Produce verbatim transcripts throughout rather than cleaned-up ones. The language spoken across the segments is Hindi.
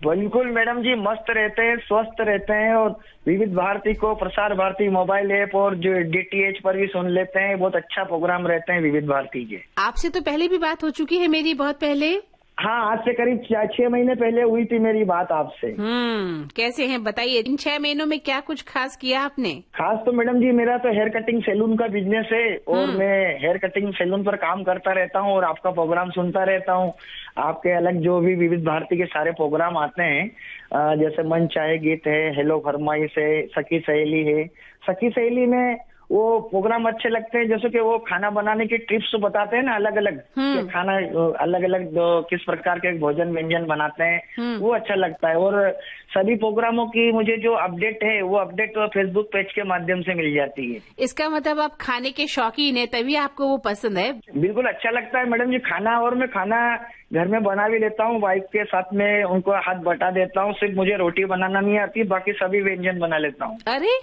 बिल्कुल मैडम जी, मस्त रहते हैं, स्वस्थ रहते हैं और विविध भारती को, प्रसार भारती मोबाइल ऐप और जो डीटीएच पर भी सुन लेते हैं। बहुत अच्छा प्रोग्राम रहते हैं विविध भारती के। आपसे तो पहले भी बात हो चुकी है मेरी, बहुत पहले। हाँ, आज से करीब छह महीने पहले हुई थी मेरी बात आपसे। हम्म कैसे हैं बताइए, इन छह महीनों में क्या कुछ खास किया आपने? खास तो मैडम जी, मेरा तो हेयर कटिंग सैलून का बिजनेस है और मैं हेयर कटिंग सैलून पर काम करता रहता हूँ और आपका प्रोग्राम सुनता रहता हूँ। आपके अलग जो भी विविध भारती के सारे प्रोग्राम आते हैं, जैसे मन चाहे गीत है, हेलो फरमाइश है, सखी सहेली है। सखी सहेली में वो प्रोग्राम अच्छे लगते हैं, जैसे कि वो खाना बनाने की टिप्स बताते हैं ना, अलग अलग कि खाना अलग अलग किस प्रकार के भोजन व्यंजन बनाते हैं, वो अच्छा लगता है। और सभी प्रोग्रामों की मुझे जो अपडेट है वो अपडेट फेसबुक पेज के माध्यम से मिल जाती है। इसका मतलब आप खाने के शौकीन है, तभी आपको वो पसंद है? बिल्कुल अच्छा लगता है मैडम जी खाना, और मैं खाना घर में बना भी लेता हूँ, वाइफ के साथ में उनको हाथ बटा देता हूँ। सिर्फ मुझे रोटी बनाना नहीं आती, बाकी सभी व्यंजन बना लेता हूँ। अरे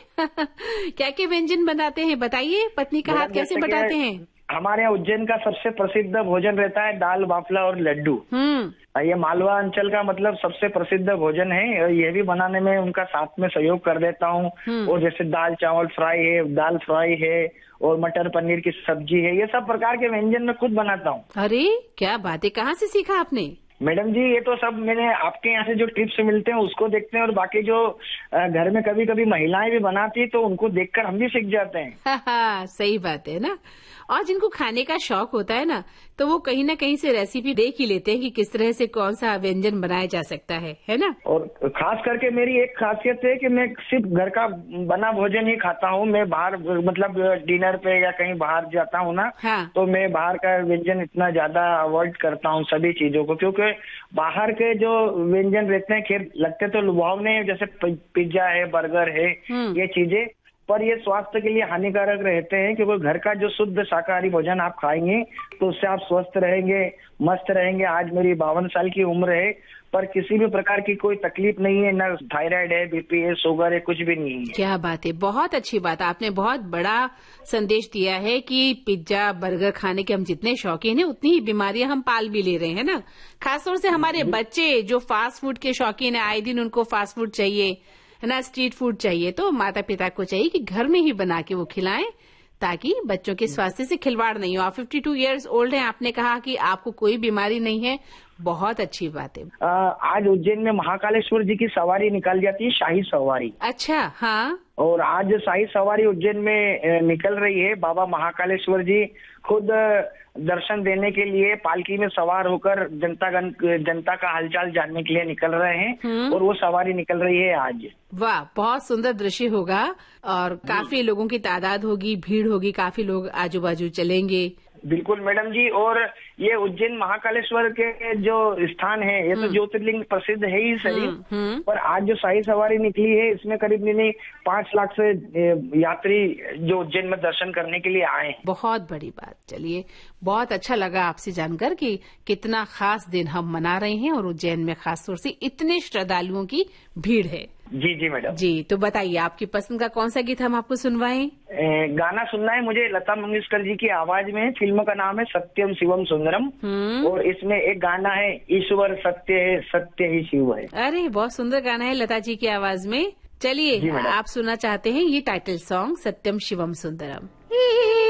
क्या क्या व्यंजन बनाते हैं बताइए, पत्नी का हाथ कैसे बटाते हैं? हमारे यहाँ उज्जैन का सबसे प्रसिद्ध भोजन रहता है दाल बाफला और लड्डू। हम्म ये मालवा अंचल का मतलब सबसे प्रसिद्ध भोजन है। ये भी बनाने में उनका साथ में सहयोग कर देता हूँ। और जैसे दाल चावल फ्राई है, दाल फ्राई है और मटर पनीर की सब्जी है, ये सब प्रकार के व्यंजन मैं खुद बनाता हूँ। अरे क्या बात है, कहाँ से सीखा आपने? मैडम जी ये तो सब मैंने आपके यहाँ से जो टिप्स मिलते हैं उसको देखते हैं, और बाकी जो घर में कभी कभी महिलाएं भी बनाती है तो उनको देखकर हम भी सीख जाते हैं। हाँ हाँ सही बात है ना। और जिनको खाने का शौक होता है ना, तो वो कहीं ना कहीं से रेसिपी देख ही लेते हैं कि किस तरह से कौन सा व्यंजन बनाया जा सकता है, है ना। और खास करके मेरी एक खासियत है कि मैं सिर्फ घर का बना भोजन ही खाता हूँ। मैं बाहर मतलब डिनर पे या कहीं बाहर जाता हूँ ना, हाँ। तो मैं बाहर का व्यंजन इतना ज्यादा अवॉइड करता हूँ सभी चीजों को, क्योंकि बाहर के जो व्यंजन रहते हैं खैर लगते तो लुभावने, जैसे पिज्जा है, बर्गर है, ये चीजें, पर ये स्वास्थ्य के लिए हानिकारक रहते हैं। क्योंकि घर का जो शुद्ध शाकाहारी भोजन आप खाएंगे तो उससे आप स्वस्थ रहेंगे, मस्त रहेंगे। आज मेरी बावन साल की उम्र है, पर किसी भी प्रकार की कोई तकलीफ नहीं है, ना थायराइड है, बीपी है, शुगर है, कुछ भी नहीं है। क्या बात है, बहुत अच्छी बात। आपने बहुत बड़ा संदेश दिया है कि पिज्जा बर्गर खाने के हम जितने शौकीन हैं उतनी ही बीमारियां हम पाल भी ले रहे हैं ना। खासतौर से हमारे बच्चे जो फास्ट फूड के शौकीन है, आए दिन उनको फास्ट फूड चाहिए है ना, स्ट्रीट फूड चाहिए, तो माता पिता को चाहिए कि घर में ही बना के वो खिलाएं ताकि बच्चों के स्वास्थ्य से खिलवाड़ नहीं हो। आप बावन इयर्स ओल्ड हैं, आपने कहा कि आपको कोई बीमारी नहीं है, बहुत अच्छी बात है। आ, आज उज्जैन में महाकालेश्वर जी की सवारी निकल जाती है, शाही सवारी। अच्छा, हाँ। और आज शाही सवारी उज्जैन में निकल रही है। बाबा महाकालेश्वर जी खुद दर्शन देने के लिए पालकी में सवार होकर जनता जनता का हालचाल जानने के लिए निकल रहे हैं, और वो सवारी निकल रही है आज। वाह, बहुत सुंदर दृश्य होगा और काफी लोगों की तादाद होगी, भीड़ होगी, काफी लोग आजू बाजू चलेंगे। बिल्कुल मैडम जी। और ये उज्जैन महाकालेश्वर के जो स्थान है, ये तो ज्योतिर्लिंग प्रसिद्ध है ही सही, पर आज जो शाही सवारी निकली है इसमें करीब नहीं पांच लाख से यात्री जो उज्जैन में दर्शन करने के लिए आए। बहुत बड़ी बात। चलिए, बहुत अच्छा लगा आपसे जानकर कि कितना खास दिन हम मना रहे हैं और उज्जैन में खासतौर से इतने श्रद्धालुओं की भीड़ है। जी जी मैडम जी। तो बताइए आपकी पसंद का कौन सा गीत हम आपको सुनवाएं? गाना सुनना है मुझे लता मंगेशकर जी की आवाज में। फिल्म का नाम है सत्यम शिवम सुंदरम, और इसमें एक गाना है ईश्वर सत्य है, सत्य ही शिव है। अरे बहुत सुंदर गाना है लता जी की आवाज में। चलिए, आप सुनना चाहते हैं ये टाइटल सॉन्ग सत्यम शिवम सुंदरम।